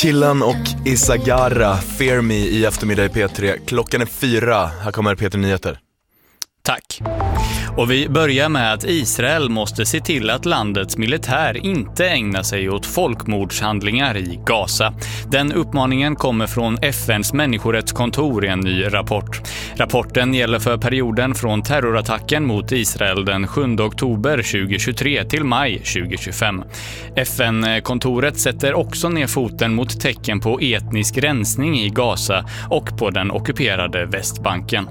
Killen och Isagara, Fear Me i eftermiddag i P3. Klockan är 4. Här kommer P3 Nyheter. Tack. Och vi börjar med att Israel måste se till att landets militär inte ägnar sig åt folkmordshandlingar i Gaza. Den uppmaningen kommer från FNs människorättskontor i en ny rapport. Rapporten gäller för perioden från terrorattacken mot Israel den 7 oktober 2023 till maj 2025. FN-kontoret sätter också ner foten mot tecken på etnisk rensning i Gaza och på den ockuperade Västbanken.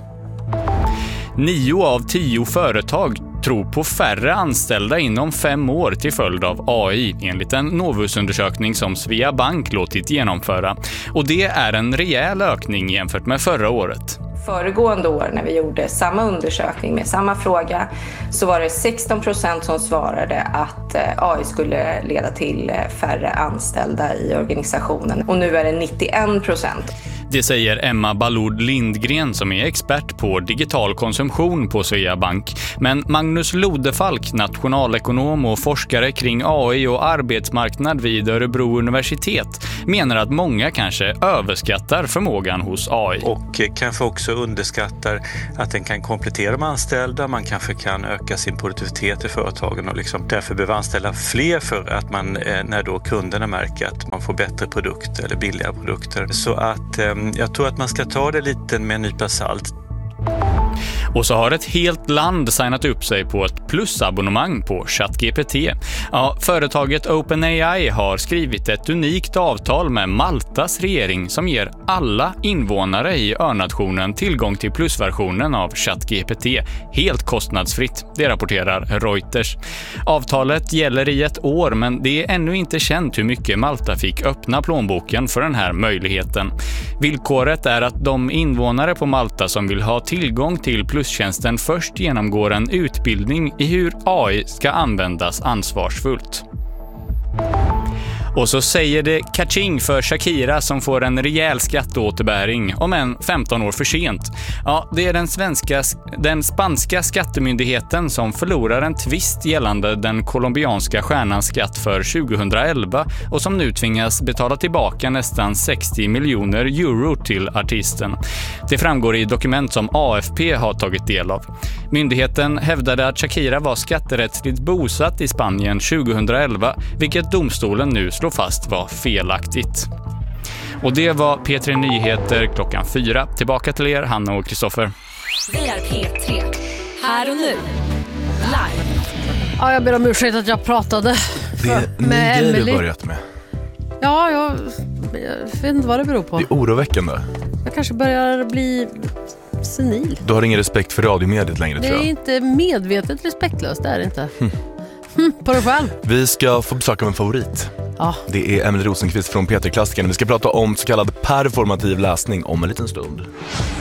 9 av 10 företag tror på färre anställda inom 5 år till följd av AI, enligt en Novusundersökning som Svea Bank låtit genomföra. Och det är en rejäl ökning jämfört med förra året. Föregående år när vi gjorde samma undersökning med samma fråga så var det 16% som svarade att AI skulle leda till färre anställda i organisationen. Och nu är det 91%. Det säger Emma Ballod Lindgren som är expert på digital konsumtion på Svea Bank. Men Magnus Lodefalk, nationalekonom och forskare kring AI och arbetsmarknad vid Örebro universitet, menar att många kanske överskattar förmågan hos AI. Och kanske också underskattar att den kan komplettera de anställda. Man kanske kan öka sin produktivitet i företagen och därför behöver anställa fler för att man, när då kunderna märker att man får bättre produkter eller billigare produkter. Så att jag tror att man ska ta det lite med en nypa salt. Och så har ett helt land signat upp sig på ett plusabonnemang på ChatGPT. Ja, företaget OpenAI har skrivit ett unikt avtal med Maltas regering som ger alla invånare i önationen tillgång till plusversionen av ChatGPT helt kostnadsfritt, det rapporterar Reuters. Avtalet gäller i 1 år, men det är ännu inte känt hur mycket Malta fick öppna plånboken för den här möjligheten. Villkoret är att de invånare på Malta som vill ha tillgång till plustjänsten först genomgår en utbildning i hur AI ska användas ansvarsfullt. Och så säger det kaching för Shakira som får en rejäl skatteåterbäring, om än 15 år för sent. Ja, det är den spanska skattemyndigheten som förlorar en tvist gällande den colombianska stjärnans skatt för 2011 och som nu tvingas betala tillbaka nästan 60 miljoner euro till artisten. Det framgår i dokument som AFP har tagit del av. Myndigheten hävdade att Shakira var skatterättsligt bosatt i Spanien 2011, vilket domstolen nu slår fast var felaktigt. Och det var P3 Nyheter klockan 4. Tillbaka till er, Hanna och Kristoffer. Det är P3. Här och nu. Live. Ja, jag ber om ursäkt att jag pratade med Emily. Det börjat med. Ja, jag vet inte vad det beror på. Det är oroväckande. Jag kanske börjar bli senil. Du har ingen respekt för radiomediet längre, tror jag. Det är inte medvetet respektlöst, det är det inte. På dig själv. Vi ska få besöka en favorit. Ja. Det är Emily Rosenqvist från P3 Klassikerna. Vi ska prata om så kallad performativ läsning om en liten stund.